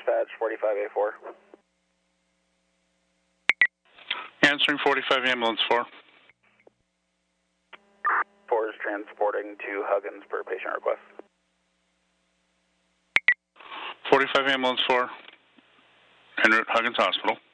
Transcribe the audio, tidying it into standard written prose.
dispatch 45A4. Answering 45 ambulance 4. 4 is transporting to Huggins per patient request. 45 ambulance 4. En route Huggins Hospital.